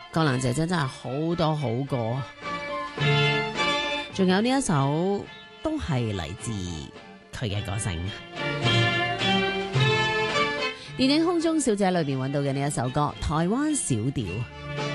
江蘭姐姐真係好多好歌，仲有呢一首都係嚟自佢嘅歌聲。電影《空中小姐》裏邊揾到嘅呢一首歌《台灣小調》。